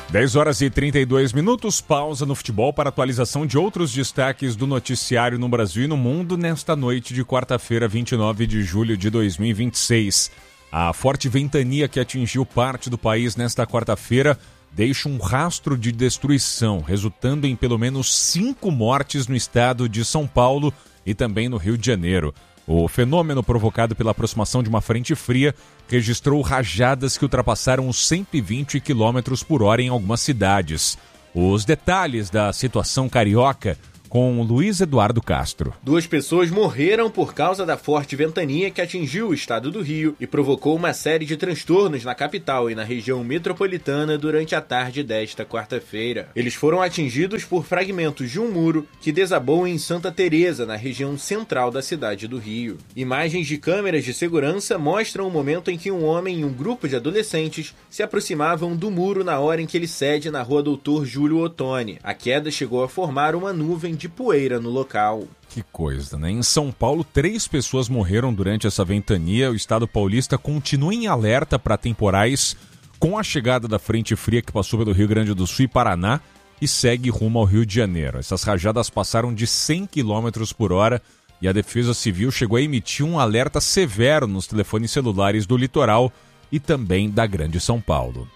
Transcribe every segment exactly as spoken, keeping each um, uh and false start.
dez horas e trinta e dois minutos, pausa no futebol para atualização de outros destaques do noticiário no Brasil e no mundo nesta noite de quarta-feira, vinte e nove de julho de dois mil e vinte e seis. A forte ventania que atingiu parte do país nesta quarta-feira deixa um rastro de destruição, resultando em pelo menos cinco mortes no estado de São Paulo e também no Rio de Janeiro. O fenômeno, provocado pela aproximação de uma frente fria, registrou rajadas que ultrapassaram os cento e vinte quilômetros por hora em algumas cidades. Os detalhes da situação carioca com Luiz Eduardo Castro. Duas pessoas morreram por causa da forte ventania que atingiu o estado do Rio e provocou uma série de transtornos na capital e na região metropolitana durante a tarde desta quarta-feira. Eles foram atingidos por fragmentos de um muro que desabou em Santa Teresa, na região central da cidade do Rio. Imagens de câmeras de segurança mostram o momento em que um homem e um grupo de adolescentes se aproximavam do muro na hora em que ele cede na rua Doutor Júlio Ottoni. A queda chegou a formar uma nuvem de poeira no local. Que coisa, né? Em São Paulo, três pessoas morreram durante essa ventania. O estado paulista continua em alerta para temporais com a chegada da frente fria que passou pelo Rio Grande do Sul e Paraná e segue rumo ao Rio de Janeiro. Essas rajadas passaram de cem quilômetros por hora e a Defesa Civil chegou a emitir um alerta severo nos telefones celulares do litoral e também da Grande São Paulo.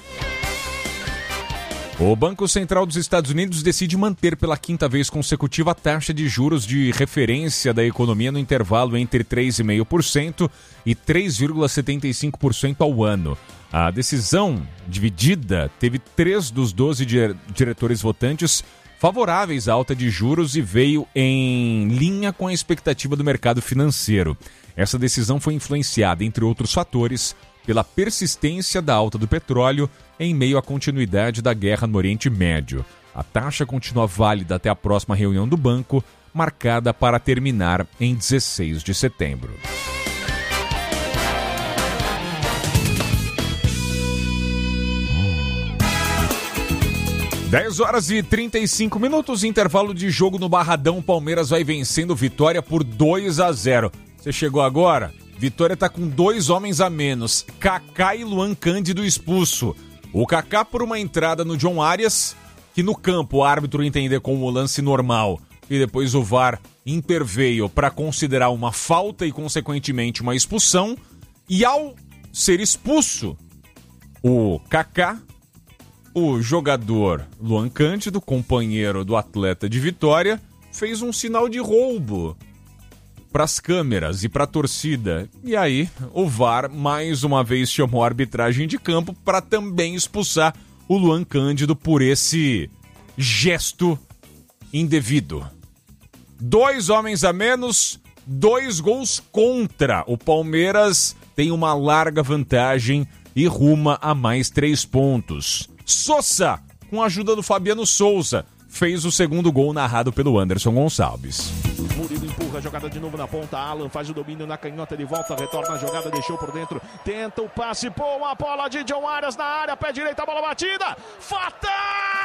O Banco Central dos Estados Unidos decide manter pela quinta vez consecutiva a taxa de juros de referência da economia no intervalo entre três vírgula cinco por cento e três vírgula setenta e cinco por cento ao ano. A decisão dividida teve três dos doze diretores votantes favoráveis à alta de juros e veio em linha com a expectativa do mercado financeiro. Essa decisão foi influenciada, entre outros fatores, pela persistência da alta do petróleo em meio à continuidade da guerra no Oriente Médio. A taxa continua válida até a próxima reunião do banco, marcada para terminar em dezesseis de setembro. dez horas e trinta e cinco minutos, intervalo de jogo no Barradão. O Palmeiras vai vencendo Vitória por dois a zero. Você chegou agora? Vitória está com dois homens a menos, Kaká e Luan Cândido expulso. O Kaká por uma entrada no John Arias, que no campo o árbitro entendeu como lance normal, e depois o V A R interveio para considerar uma falta e, consequentemente, uma expulsão. E ao ser expulso, o Kaká, o jogador Luan Cândido, companheiro do atleta de Vitória, fez um sinal de roubo para as câmeras e para a torcida. E aí, o V A R mais uma vez chamou a arbitragem de campo para também expulsar o Luan Cândido por esse gesto indevido. Dois homens a menos, dois gols contra. O Palmeiras tem uma larga vantagem e ruma a mais três pontos. Sosa, com a ajuda do Fabiano Souza, fez o segundo gol narrado pelo Anderson Gonçalves. Murilo empurra a jogada de novo na ponta, Alan faz o domínio na canhota, de volta, retorna a jogada, deixou por dentro, tenta o passe, boa bola de John Arias na área, pé direita, bola batida, fatal!